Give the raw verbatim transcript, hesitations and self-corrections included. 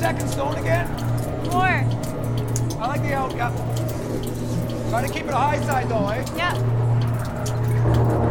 second stone again? Four. I like the out, yeah. Try to keep it high side though, eh? Yep.